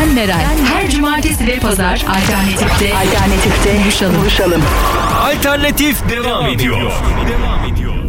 Ben Meral. Her cumartesi ve pazar Alternatif'te buluşalım. Alternatif devam ediyor.